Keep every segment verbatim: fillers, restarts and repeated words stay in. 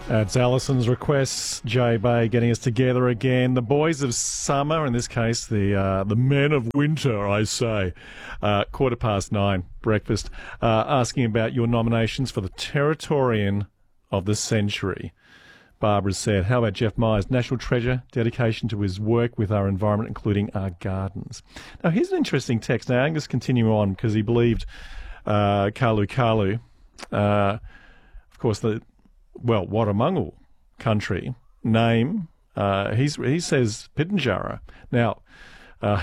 That's Alison's requests. Jay Bay getting us together again. The boys of summer, in this case, the uh, the men of winter, I say. Uh, quarter past nine, breakfast. Uh, asking about your nominations for the Territorian of the Century. Barbara said, how about Jeff Myers, National Treasure, dedication to his work with our environment, including our gardens. Now, here's an interesting text. Now, Angus continue on because he believed uh, Kalu Kalu. Uh, of course, the... Well, Warramungal country name, uh, he's, he says Pitjantjatjara. Now, uh,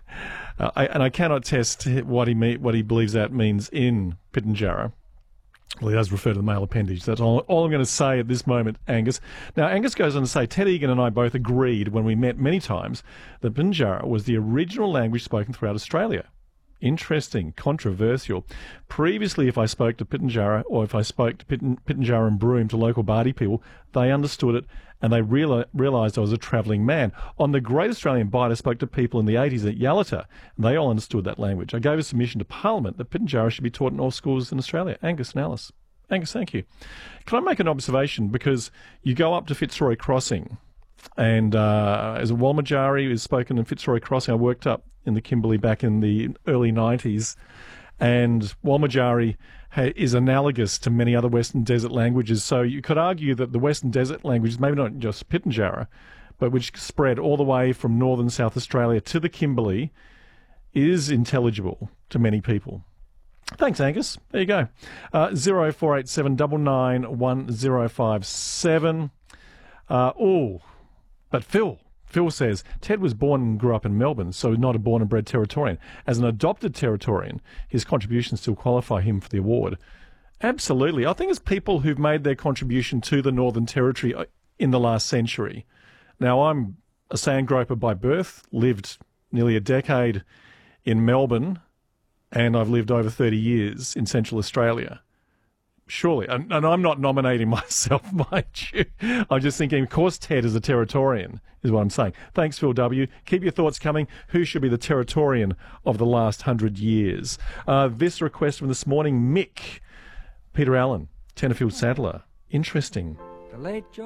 I, and I cannot test what he me, what he believes that means in Pitjantjatjara. Well, he does refer to the male appendage. That's all, all I'm going to say at this moment, Angus. Now, Angus goes on to say, Ted Egan and I both agreed when we met many times that Pitjantjatjara was the original language spoken throughout Australia. Interesting, controversial. Previously, if I spoke to Pitjantjatjara or if I spoke to Pit- Pitjantjatjara and Broome to local Bardi people, they understood it and they reali- realised I was a travelling man. On the Great Australian Bight, I spoke to people in the eighties at Yalata and they all understood that language. I gave a submission to Parliament that Pitjantjatjara should be taught in all schools in Australia. Angus and Alice. Angus, thank you. Can I make an observation? Because you go up to Fitzroy Crossing and uh, as a Walmajari is spoken in Fitzroy Crossing, I worked up in the Kimberley back in the early nineties, and Walmajari ha- is analogous to many other Western Desert languages. So you could argue that the Western Desert languages, maybe not just Pitjantjatjara, but which spread all the way from northern South Australia to the Kimberley, is intelligible to many people. Thanks, Angus. There you go. Uh, zero four eight seven nine nine one zero five seven. Uh, oh, but Phil. Phil says, Ted was born and grew up in Melbourne, so not a born and bred Territorian. As an adopted Territorian, his contributions still qualify him for the award. Absolutely. I think it's people who've made their contribution to the Northern Territory in the last century. Now, I'm a sandgroper by birth, lived nearly a decade in Melbourne, and I've lived over thirty years in Central Australia. Surely, and, and I'm not nominating myself, mind you. I'm just thinking, of course, Ted is a Territorian, is what I'm saying. Thanks, Phil W. Keep your thoughts coming. Who should be the Territorian of the last hundred years? Uh, this request from this morning, Mick, Peter Allen, Tenterfield Saddler. Interesting. The late George.